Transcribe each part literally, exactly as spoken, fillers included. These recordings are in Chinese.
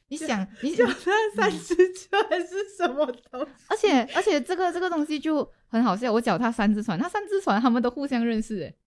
你想你就那三只船是什么东西？ 而且而且这个这个东西就很好笑，我脚踏三只船，那三只船他们都互相认识诶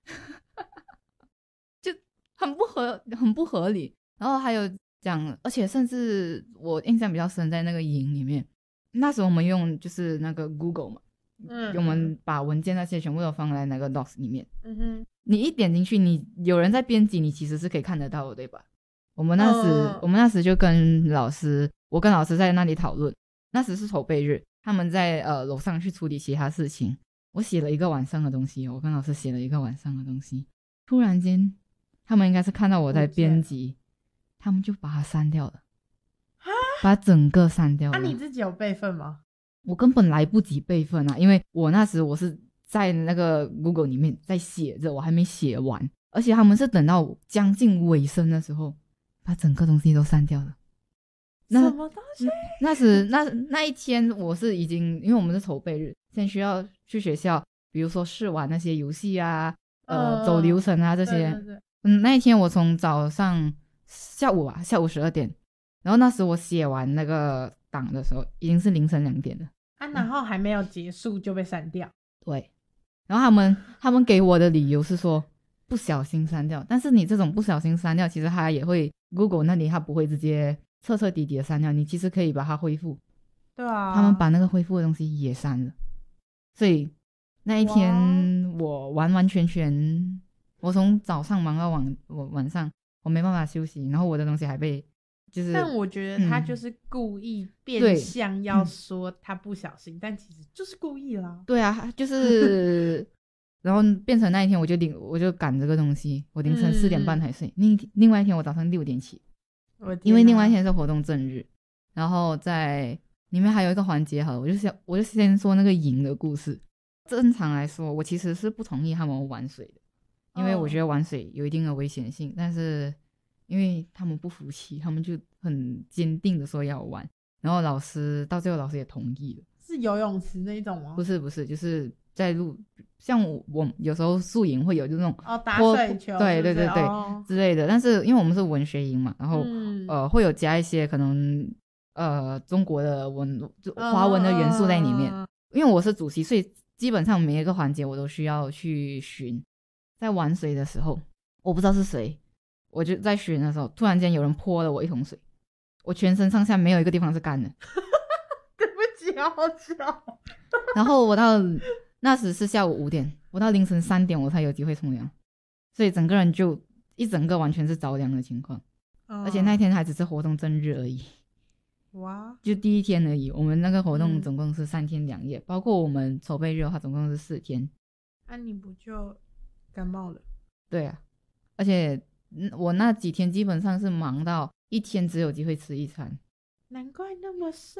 就很不合很不合理。然后还有讲，而且甚至我印象比较深在那个营里面，那时候我们用就是那个 Google 嘛，嗯，我们把文件那些全部都放在那个 Docs 里面，嗯哼，你一点进去，你有人在编辑，你其实是可以看得到的，对吧？我们那时、哦、我们那时就跟老师，我跟老师在那里讨论，那时是筹备日，他们在呃楼上去处理其他事情，我写了一个晚上的东西，我跟老师写了一个晚上的东西，突然间他们应该是看到我在编辑，他们就把它删掉了，把整个删掉了。 那、啊、你自己有备份吗？ 我根本来不及备份啊，因为我那时我是在那个 Google 里面在写着，我还没写完，而且他们是等到将近尾声的时候把整个东西都删掉了。 那什么东西？ 那时那那一天我是已经，因为我们是筹备日，先需要去学校，比如说试玩那些游戏啊，呃，走流程啊这些。对对对，嗯，那一天我从早上下午啊，下午十二点，然后那时我写完那个档的时候，已经是凌晨两点了。 啊，然后还没有结束就被删掉。 对，然后他们他们给我的理由是说不小心删掉，但是你这种不小心删掉，其实它也会 Google 那里它不会直接彻彻底底的删掉，你其实可以把它恢复。对啊，他们把那个恢复的东西也删了，所以那一天我完完全全，我从早上忙到晚我晚上，我没办法休息，然后我的东西还被就是， 但我觉得他就是故意变相要说他不小心、嗯、但其实就是故意啦。 对啊，就是然后变成那一天我就领我就赶这个东西，我凌晨四点半才睡、嗯、另另外一天我早上六点起，因为另外一天是活动正日，然后在里面还有一个环节，好了，我就想我就先说那个赢的故事。正常来说我其实是不同意他们玩水的，因为我觉得玩水有一定的危险性、哦、但是因为他们不服气，他们就很坚定的说要玩，然后老师到最后老师也同意了。 是游泳池那种吗？ 不是不是，就是在路，像 我, 我有时候宿营会有就那种哦打水球， 对对对对、哦、之类的，但是因为我们是文学营嘛，然后、嗯、呃会有加一些可能呃中国的文华文的元素在里面、嗯、因为我是主席，所以基本上每一个环节我都需要去巡。在玩水的时候我不知道是谁，我就在巡的时候突然间有人泼了我一桶水，我全身上下没有一个地方是干的对不起好巧然后我到那时是下午五点，我到凌晨三点我才有机会冲凉，所以整个人就一整个完全是着凉的情况、嗯、而且那天还只是活动正日而已，哇，就第一天而已，我们那个活动总共是三天两夜、嗯、包括我们筹备日的话总共是四天。 那、啊、你不就感冒了？ 对啊，而且我那几天基本上是忙到一天只有机会吃一餐， 难怪那么瘦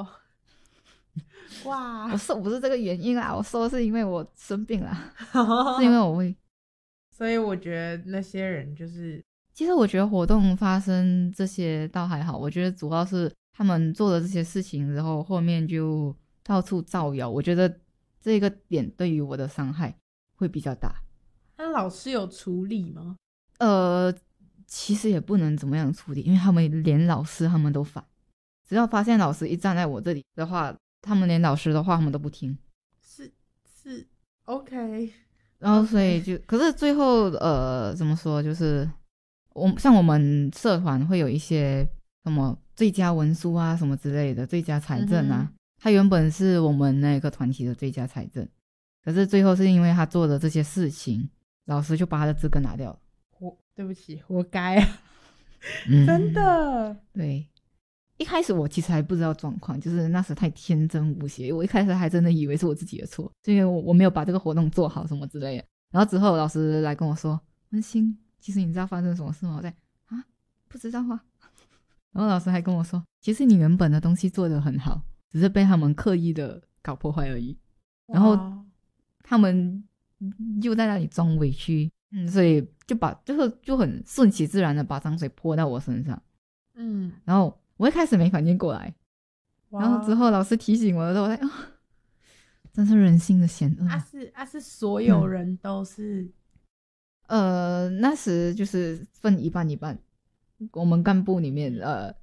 哇！ 我瘦不是这个原因啦，我瘦是因为我生病啦是因为我胃。 所以我觉得那些人就是其实我觉得活动发生这些倒还好，我觉得主要是他们做了这些事情之后后面就到处造谣，我觉得这个点对于我的伤害会比较大。 那老师有处理吗？ 呃，其实也不能怎么样处理，因为他们连老师他们都反，只要发现老师一站在我这里的话，他们连老师的话他们都不听。 是是 OK， 然后所以就 okay. 可是最后呃怎么说，就是我像我们社团会有一些什么最佳文书啊什么之类的，最佳财政啊、嗯、他原本是我们那个团体的最佳财政，可是最后是因为他做的这些事情，老师就把他的资格拿掉了。 我对不起，活该啊、嗯、真的。 对，一开始我其实还不知道状况，就是那时太天真无邪，我一开始还真的以为是我自己的错，因为我我没有把这个活动做好什么之类的。然后之后老师来跟我说，文心，其实你知道发生什么事吗？我在啊不知道啊。然后老师还跟我说，其实你原本的东西做得很好，只是被他们刻意的搞破坏而已。然后他们就在那里装委屈，嗯，所以就把就是就很顺其自然的把脏水泼到我身上，嗯，然后我一开始没反应过来，然后之后老师提醒我的时候，我在啊，真是人性的险恶。 啊是啊是所有人都是、 嗯，呃，那时就是分一半一半，我们干部里面呃